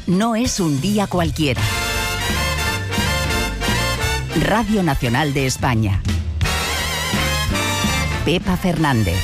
no es un día cualquiera. Radio Nacional de España. Pepa Fernández.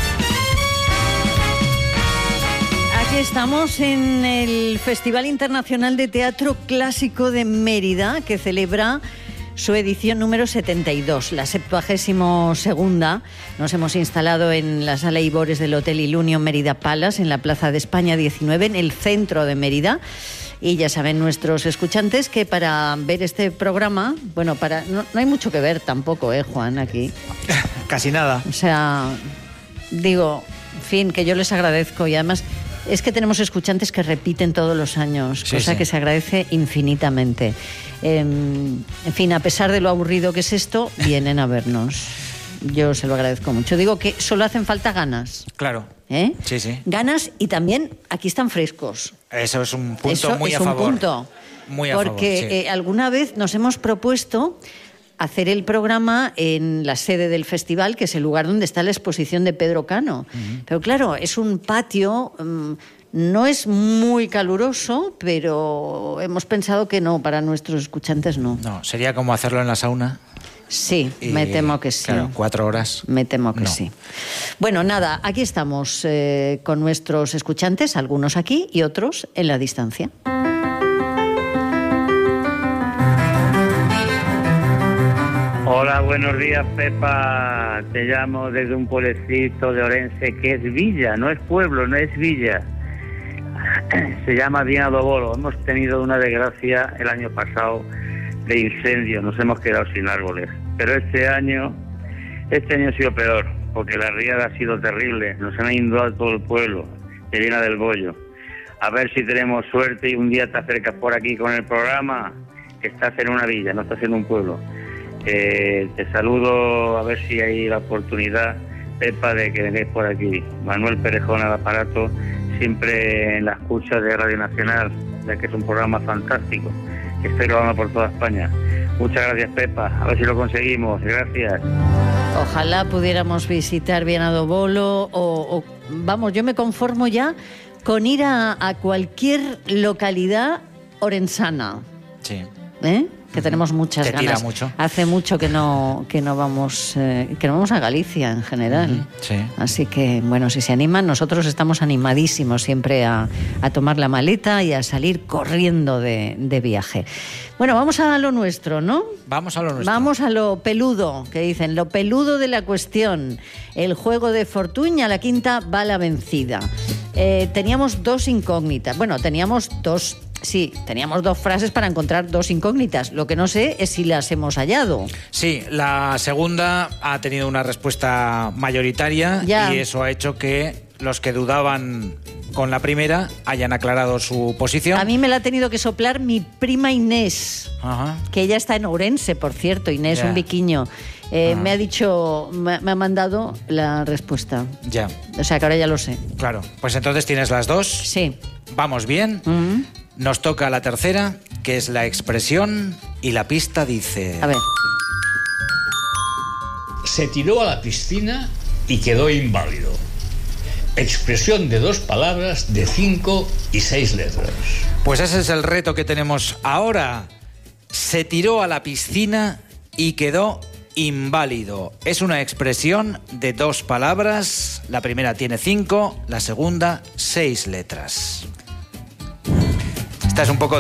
Aquí estamos en el Festival Internacional de Teatro Clásico de Mérida, que celebra su edición número 72, la 72ª. Nos hemos instalado en la Sala Ibores del Hotel Ilunion Mérida Palace, en la Plaza de España 19, en el centro de Mérida. Y ya saben nuestros escuchantes que para ver este programa, bueno, no hay mucho que ver tampoco, Juan, aquí. Casi nada. O sea, digo, en fin, que yo les agradezco y además es que tenemos escuchantes que repiten todos los años, sí, cosa sí. que se agradece infinitamente. En fin, a pesar de lo aburrido que es esto, vienen a vernos. Yo se lo agradezco mucho. Digo que solo hacen falta ganas. Claro. Sí, sí. Ganas y también aquí están frescos. Eso es un punto muy a favor. favor. Un punto. Muy a favor, porque sí. Alguna vez nos hemos propuesto hacer el programa en la sede del festival, que es el lugar donde está la exposición de Pedro Cano. Uh-huh. Pero claro, es un patio, no es muy caluroso, pero hemos pensado que no, para nuestros escuchantes no. No, sería como hacerlo en la sauna. Sí, me temo que sí. Claro, 4 horas. Me temo que no. sí. Bueno, nada, aquí estamos con nuestros escuchantes, algunos aquí y otros en la distancia. Hola, buenos días, Pepa. Te llamo desde un pueblecito de Orense que es villa, no es pueblo, no es villa. Se llama Viñadobolo. Hemos tenido una desgracia el año pasado de incendio, nos hemos quedado sin árboles. Pero este año ha sido peor, porque la riada ha sido terrible. Nos han inundado todo el pueblo, se llena del bollo. A ver si tenemos suerte y un día te acercas por aquí con el programa, que estás en una villa, no estás en un pueblo. Te saludo, a ver si hay la oportunidad, Pepa, de que vengáis por aquí. Manuel Perejón al aparato, siempre en la escucha de Radio Nacional, ya que es un programa fantástico, que estoy grabando por toda España. Muchas gracias, Pepa, a ver si lo conseguimos. Gracias. Ojalá pudiéramos visitar Viñadobolo o vamos, yo me conformo ya con ir a cualquier localidad orensana. Sí. Que tenemos muchas ganas. Tira mucho. Hace mucho que no vamos a Galicia en general. Sí. Así que, bueno, si se animan, nosotros estamos animadísimos siempre a tomar la maleta y a salir corriendo de viaje. Bueno, vamos a lo nuestro, ¿no? Vamos a lo nuestro. Vamos a lo peludo, que dicen, lo peludo de la cuestión. El juego de fortuna, la quinta va la vencida. Teníamos 2 incógnitas. Bueno, teníamos dos frases para encontrar 2 incógnitas. Lo que no sé es si las hemos hallado. Sí, la segunda ha tenido una respuesta mayoritaria ya. Y eso ha hecho que los que dudaban con la primera hayan aclarado su posición. A mí me la ha tenido que soplar mi prima Inés, Ajá. que ella está en Ourense, por cierto. Inés, un viquiño. Me ha dicho, me ha mandado la respuesta. Ya. O sea, que ahora ya lo sé. Claro, pues entonces tienes las 2. Sí. Vamos bien. Uh-huh. Nos toca la tercera, que es la expresión, y la pista dice... A ver. Se tiró a la piscina y quedó inválido. Expresión de 2 palabras de 5 y 6 letras. Pues ese es el reto que tenemos ahora. Se tiró a la piscina y quedó inválido. Es una expresión de 2 palabras. La primera tiene 5, la segunda 6 letras. Esta es un poco